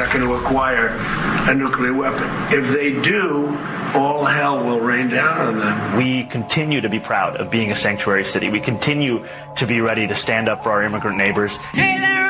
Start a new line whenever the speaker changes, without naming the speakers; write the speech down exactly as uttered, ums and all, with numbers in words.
not going to acquire a nuclear weapon. If they do, all hell will rain down on them.
We continue to be proud of being a sanctuary city. We continue to be ready to stand up for our immigrant neighbors. Hey there!